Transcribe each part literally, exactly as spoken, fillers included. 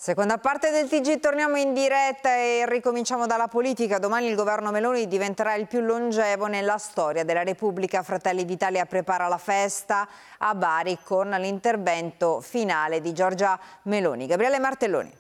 Seconda parte del T G, torniamo in diretta e ricominciamo dalla politica. Domani il governo Meloni diventerà il più longevo nella storia della Repubblica. Fratelli d'Italia prepara la festa a Bari con l'intervento finale di Giorgia Meloni. Gabriele Martelloni.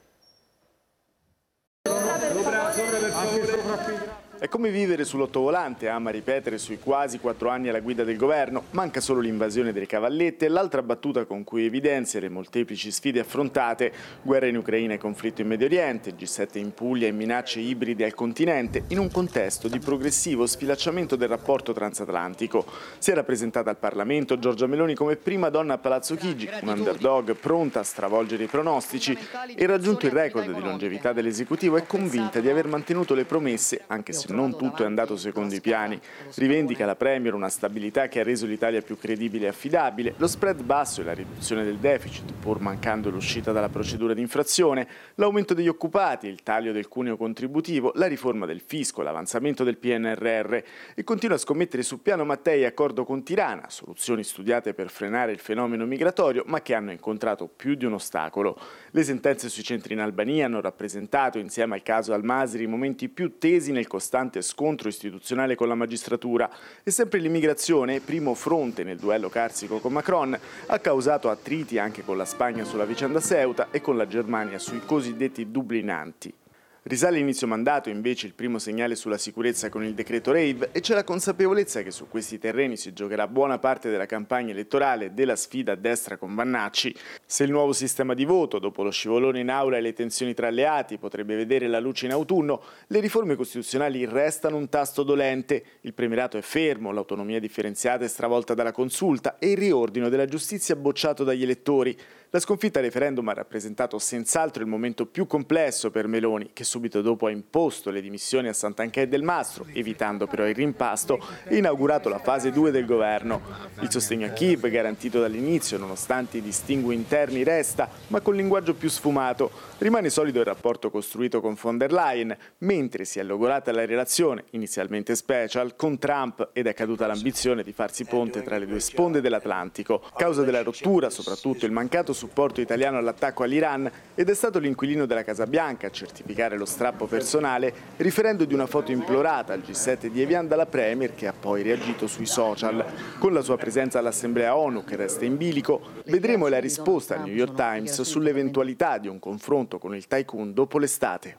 È come vivere sull'ottovolante, ama ripetere sui quasi quattro anni alla guida del governo. Manca solo l'invasione delle cavallette e l'altra battuta con cui evidenzia le molteplici sfide affrontate: guerra in Ucraina e conflitto in Medio Oriente, G sette in Puglia e minacce ibride al continente, in un contesto di progressivo sfilacciamento del rapporto transatlantico. Si è rappresentata al Parlamento Giorgia Meloni come prima donna a Palazzo Chigi, un underdog pronta a stravolgere i pronostici, e raggiunto il record di longevità dell'esecutivo è convinta di aver mantenuto le promesse, anche se non tutto è andato secondo i piani. Rivendica la Premier una stabilità che ha reso l'Italia più credibile e affidabile, lo spread basso e la riduzione del deficit, pur mancando l'uscita dalla procedura di infrazione, l'aumento degli occupati, il taglio del cuneo contributivo, la riforma del fisco, l'avanzamento del P N R R, e continua a scommettere su piano Mattei e accordo con Tirana, soluzioni studiate per frenare il fenomeno migratorio ma che hanno incontrato più di un ostacolo. Le sentenze sui centri in Albania hanno rappresentato, insieme al caso Al-Masri, i momenti più tesi nel costante scontro istituzionale con la magistratura, e sempre l'immigrazione, primo fronte nel duello carsico con Macron, ha causato attriti anche con la Spagna sulla vicenda Ceuta e con la Germania sui cosiddetti dublinanti. Risale inizio mandato invece il primo segnale sulla sicurezza con il decreto rave, e c'è la consapevolezza che su questi terreni si giocherà buona parte della campagna elettorale e della sfida a destra con Vannacci. Se il nuovo sistema di voto, dopo lo scivolone in aula e le tensioni tra alleati, potrebbe vedere la luce in autunno, le riforme costituzionali restano un tasto dolente. Il premierato è fermo, l'autonomia differenziata è stravolta dalla consulta e il riordino della giustizia bocciato dagli elettori. La sconfitta al referendum ha rappresentato senz'altro il momento più complesso per Meloni, che subito dopo ha imposto le dimissioni a Santanchè e Del Mastro, evitando però il rimpasto, e inaugurato la fase due del governo. Il sostegno a Kiev, garantito dall'inizio nonostante i distingui interni, resta, ma con linguaggio più sfumato. Rimane solido il rapporto costruito con von der Leyen, mentre si è logorata la relazione, inizialmente special, con Trump, ed è caduta l'ambizione di farsi ponte tra le due sponde dell'Atlantico. Causa della rottura, soprattutto il mancato supporto italiano all'attacco all'Iran, ed è stato l'inquilino della Casa Bianca a certificare lo strappo personale, riferendo di una foto implorata al G sette di Evian dalla Premier, che ha poi reagito sui social. Con la sua presenza all'Assemblea ONU, che resta in bilico, vedremo la risposta al New York Times sull'eventualità di un confronto con il tycoon dopo l'estate.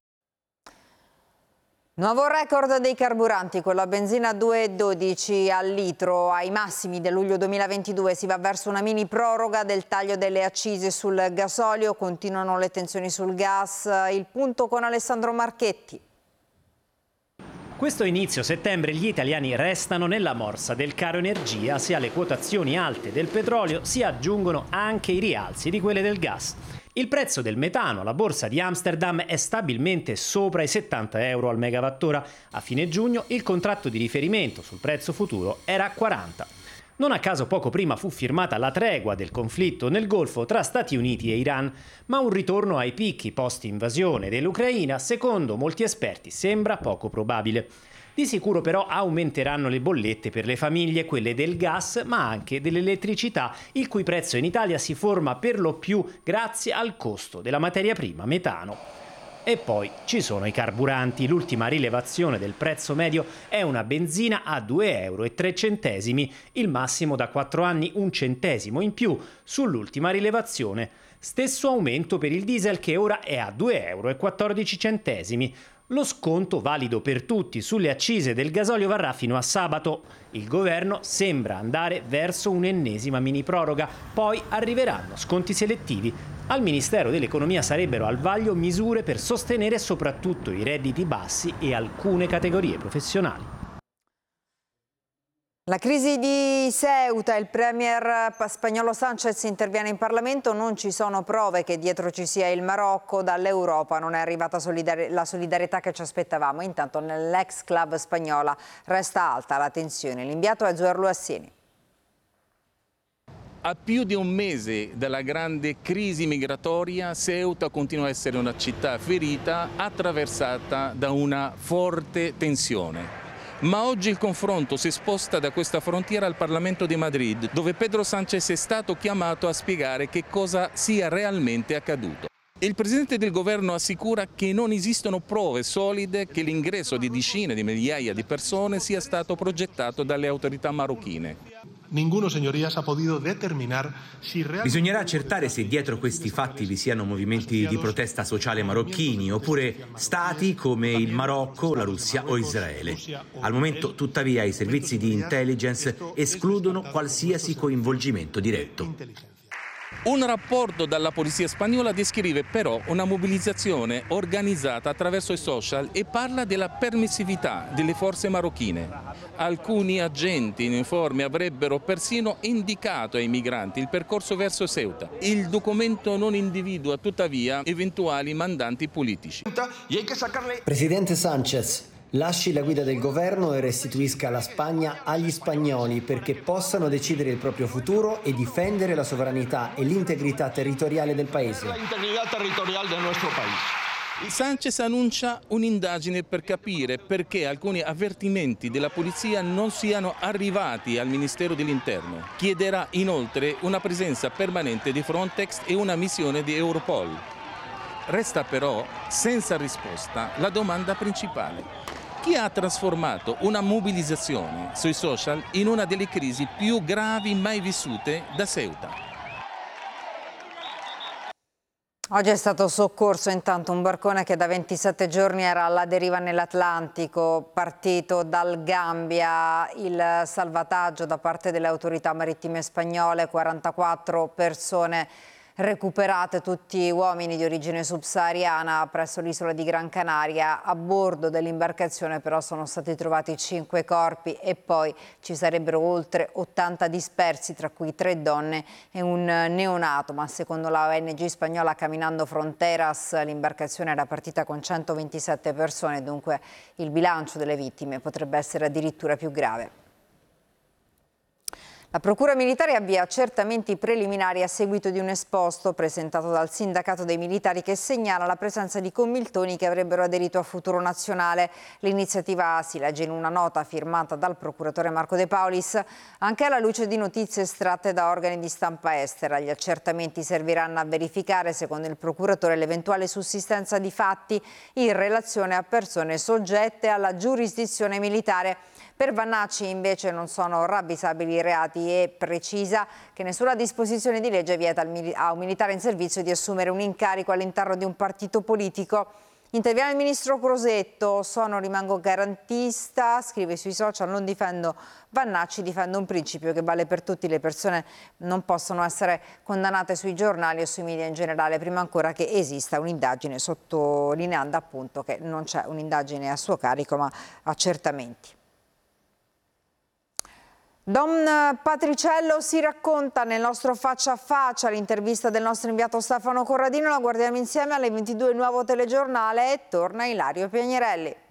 Nuovo record dei carburanti, con la benzina due virgola dodici al litro ai massimi del luglio duemilaventidue. Si va verso una mini proroga del taglio delle accise sul gasolio, continuano le tensioni sul gas. Il punto con Alessandro Marchetti. Questo inizio settembre gli italiani restano nella morsa del caro energia, sia alle quotazioni alte del petrolio si aggiungono anche i rialzi di quelle del gas. Il prezzo del metano alla borsa di Amsterdam è stabilmente sopra i settanta euro al megawattora. A fine giugno il contratto di riferimento sul prezzo futuro era a quaranta. Non a caso poco prima fu firmata la tregua del conflitto nel Golfo tra Stati Uniti e Iran, ma un ritorno ai picchi post-invasione dell'Ucraina, secondo molti esperti, sembra poco probabile. Di sicuro però aumenteranno le bollette per le famiglie, quelle del gas, ma anche dell'elettricità, il cui prezzo in Italia si forma per lo più grazie al costo della materia prima metano. E poi ci sono i carburanti. L'ultima rilevazione del prezzo medio è una benzina a due euro e tre centesimi, il massimo da quattro anni un centesimo in più sull'ultima rilevazione. Stesso aumento per il diesel, che ora è a due euro e quattordici centesimi. Lo sconto, valido per tutti sulle accise del gasolio, varrà fino a sabato. Il governo sembra andare verso un'ennesima mini proroga, poi arriveranno sconti selettivi. Al Ministero dell'Economia sarebbero al vaglio misure per sostenere soprattutto i redditi bassi e alcune categorie professionali. La crisi di Ceuta, il premier spagnolo Sánchez interviene in Parlamento, non ci sono prove che dietro ci sia il Marocco, dall'Europa non è arrivata solidari- la solidarietà che ci aspettavamo. Intanto nell'ex club spagnola resta alta la tensione. L'inviato è Zuerlo Assini. A più di un mese dalla grande crisi migratoria, Ceuta continua a essere una città ferita, attraversata da una forte tensione. Ma oggi il confronto si sposta da questa frontiera al Parlamento di Madrid, dove Pedro Sánchez è stato chiamato a spiegare che cosa sia realmente accaduto. Il Presidente del Governo assicura che non esistono prove solide che l'ingresso di decine di migliaia di persone sia stato progettato dalle autorità marocchine. Ninguno, señorías, ha podido determinar si realmente... Bisognerà accertare se dietro questi fatti vi siano movimenti di protesta sociale marocchini oppure stati come il Marocco, la Russia o Israele. Al momento, tuttavia, i servizi di intelligence escludono qualsiasi coinvolgimento diretto. Un rapporto dalla polizia spagnola descrive però una mobilizzazione organizzata attraverso i social e parla della permissività delle forze marocchine. Alcuni agenti in uniforme avrebbero persino indicato ai migranti il percorso verso Ceuta. Il documento non individua tuttavia eventuali mandanti politici. Presidente Sánchez, lasci la guida del governo e restituisca la Spagna agli spagnoli perché possano decidere il proprio futuro e difendere la sovranità e l'integrità territoriale del paese. Sánchez annuncia un'indagine per capire perché alcuni avvertimenti della polizia non siano arrivati al Ministero dell'Interno. Chiederà inoltre una presenza permanente di Frontex e una missione di Europol. Resta però senza risposta la domanda principale. Chi ha trasformato una mobilizzazione sui social in una delle crisi più gravi mai vissute da Ceuta? Oggi è stato soccorso intanto un barcone che da ventisette giorni era alla deriva nell'Atlantico, partito dal Gambia. Il salvataggio da parte delle autorità marittime spagnole, quarantaquattro persone recuperate, tutti uomini di origine subsahariana, presso l'isola di Gran Canaria. A bordo dell'imbarcazione però sono stati trovati cinque corpi e poi ci sarebbero oltre ottanta dispersi, tra cui tre donne e un neonato, ma secondo la O N G spagnola Caminando Fronteras l'imbarcazione era partita con centoventisette persone, dunque il bilancio delle vittime potrebbe essere addirittura più grave. La Procura Militare avvia accertamenti preliminari a seguito di un esposto presentato dal Sindacato dei Militari che segnala la presenza di commiltoni che avrebbero aderito a Futuro Nazionale. L'iniziativa si legge in una nota firmata dal procuratore Marco De Paulis, anche alla luce di notizie estratte da organi di stampa estera. Gli accertamenti serviranno a verificare, secondo il procuratore, l'eventuale sussistenza di fatti in relazione a persone soggette alla giurisdizione militare. Per Vannacci invece non sono ravvisabili i reati e precisa che nessuna disposizione di legge vieta a un militare in servizio di assumere un incarico all'interno di un partito politico. Interviene il ministro Crosetto: sono, rimango garantista, scrive sui social, non difendo Vannacci, difendo un principio che vale per tutti, le persone non possono essere condannate sui giornali o sui media in generale prima ancora che esista un'indagine, sottolineando appunto che non c'è un'indagine a suo carico ma accertamenti. Don Patriciello si racconta nel nostro Faccia a Faccia, l'intervista del nostro inviato Stefano Corradino. La guardiamo insieme alle ventidue, il nuovo telegiornale, e torna Ilario Piagnarelli.